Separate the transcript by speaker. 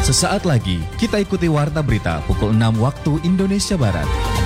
Speaker 1: Sesaat lagi kita ikuti Warta Berita pukul 6 waktu Indonesia Barat.